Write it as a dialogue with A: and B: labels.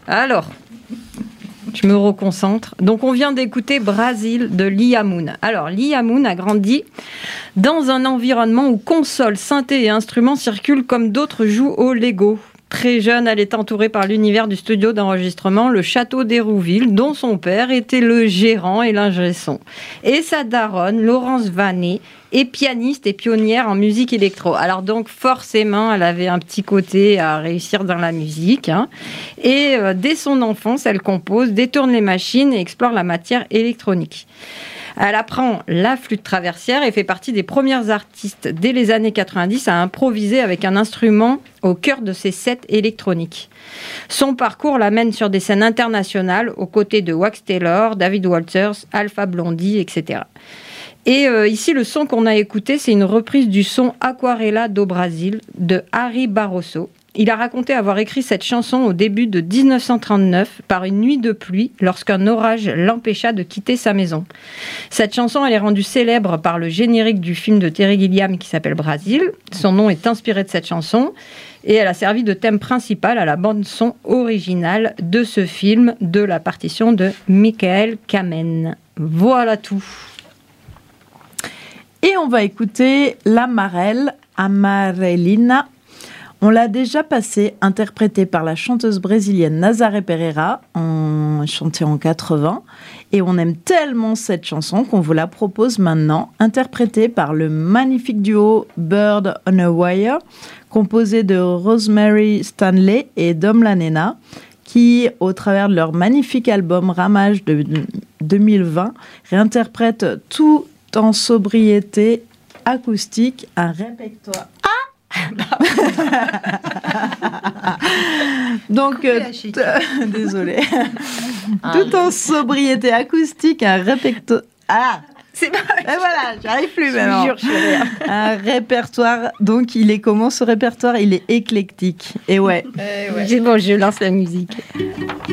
A: Alors, je me reconcentre. Donc, on vient d'écouter Brazil de Lia Moon. Alors, Lia Moon a grandi dans un environnement où consoles, synthés et instruments circulent comme d'autres jouent au Lego. Très jeune, elle est entourée par l'univers du studio d'enregistrement, le Château d'Hérouville, dont son père était le gérant et l'ingé son. Et sa daronne, Laurence Vanet, est pianiste et pionnière en musique électro. Alors donc, forcément, elle avait un petit côté à réussir dans la musique. Et dès son enfance, elle compose, détourne les machines et explore la matière électronique. Elle apprend la flûte traversière et fait partie des premières artistes dès les années 90 à improviser avec un instrument au cœur de ses sets électroniques. Son parcours l'amène sur des scènes internationales aux côtés de Wax Taylor, David Walters, Alpha Blondy, etc. Et ici, le son qu'on a écouté, c'est une reprise du son Aquarela do Brasil de Harry Barroso. Il a raconté avoir écrit cette chanson au début de 1939 par une nuit de pluie lorsqu'un orage l'empêcha de quitter sa maison. Cette chanson, elle est rendue célèbre par le générique du film de Terry Gilliam qui s'appelle Brazil. Son nom est inspiré de cette chanson et elle a servi de thème principal à la bande-son originale de ce film de la partition de Michael Kamen. Voilà tout.
B: Et on va écouter La Marelle, Amarelina. On l'a déjà passée, interprétée par la chanteuse brésilienne Nazaré Pereira, chantée en 80. Et on aime tellement cette chanson qu'on vous la propose maintenant, interprétée par le magnifique duo Bird on a Wire, composé de Rosemary Stanley et Dom Lanena, qui, au travers de leur magnifique album Ramage de 2020, réinterprètent tout en sobriété acoustique un répertoire. Donc, désolée. Tout en sobriété acoustique, un répertoire. Ah,
A: c'est pas.
B: Et voilà, j'arrive plus maintenant.
A: Je vous jure,
B: un répertoire. Donc, il est comment ce répertoire? Il est éclectique. Et ouais.
A: C'est bon, je lance la musique.